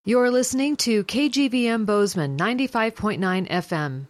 You're listening to KGVM Bozeman 95.9 FM.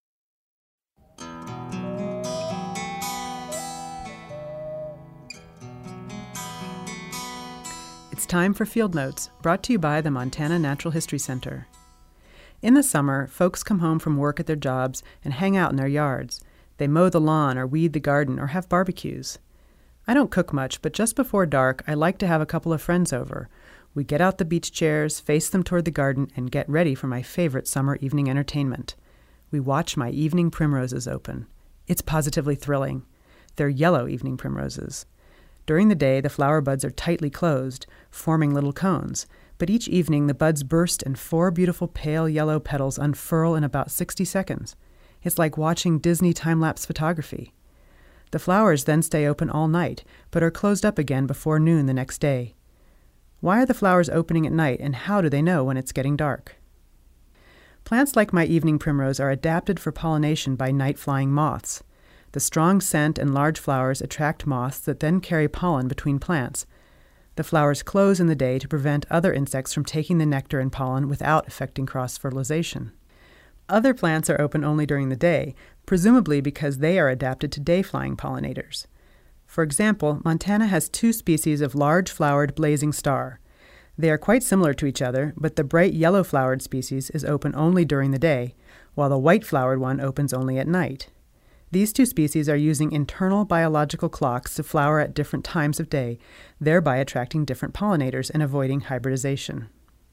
It's time for Field Notes, brought to you by the Montana Natural History Center. In the summer, folks come home from work at their jobs and hang out in their yards. They mow the lawn or weed the garden or have barbecues. I don't cook much, but just before dark, I like to have a couple of friends over. We get out the beach chairs, face them toward the garden, and get ready for my favorite summer evening entertainment. We watch my evening primroses open. It's positively thrilling. They're yellow evening primroses. During the day, the flower buds are tightly closed, forming little cones, but each evening the buds burst and 4 beautiful pale yellow petals unfurl in about 60 seconds. It's like watching Disney time-lapse photography. The flowers then stay open all night, but are closed up again before noon the next day. Why are the flowers opening at night, and how do they know when it's getting dark? Plants like my evening primrose are adapted for pollination by night-flying moths. The strong scent and large flowers attract moths that then carry pollen between plants. The flowers close in the day to prevent other insects from taking the nectar and pollen without affecting cross-fertilization. Other plants are open only during the day, presumably because they are adapted to day-flying pollinators. For example, Montana has 2 species of large-flowered blazing star. They are quite similar to each other, but the bright yellow-flowered species is open only during the day, while the white-flowered one opens only at night. These 2 species are using internal biological clocks to flower at different times of day, thereby attracting different pollinators and avoiding hybridization.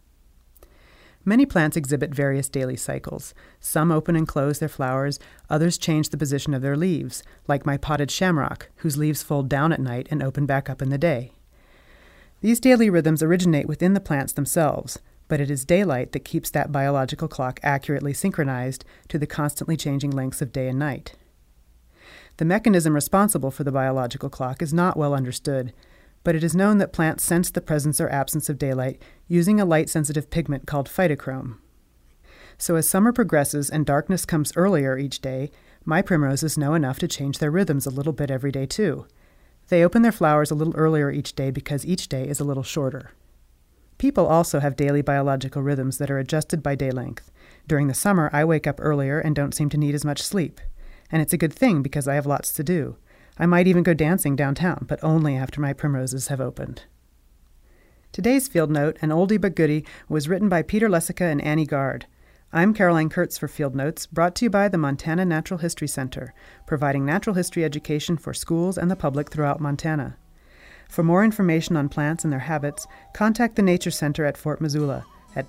Many plants exhibit various daily cycles. Some open and close their flowers, others change the position of their leaves, like my potted shamrock, whose leaves fold down at night and open back up in the day. These daily rhythms originate within the plants themselves, but it is daylight that keeps that biological clock accurately synchronized to the constantly changing lengths of day and night. The mechanism responsible for the biological clock is not well understood, but it is known that plants sense the presence or absence of daylight using a light-sensitive pigment called phytochrome. So as summer progresses and darkness comes earlier each day, my primroses know enough to change their rhythms a little bit every day too. They open their flowers a little earlier each day because each day is a little shorter. People also have daily biological rhythms that are adjusted by day length. During the summer, I wake up earlier and don't seem to need as much sleep. And it's a good thing because I have lots to do. I might even go dancing downtown, but only after my primroses have opened. Today's Field Note, an oldie but goodie, was written by Peter Lessica and Annie Gard. I'm Caroline Kurtz for Field Notes, brought to you by the Montana Natural History Center, providing natural history education for schools and the public throughout Montana. For more information on plants and their habits, contact the Nature Center at Fort Missoula at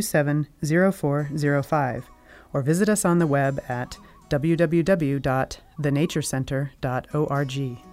327-0405, or visit us on the web at www.thenaturecenter.org.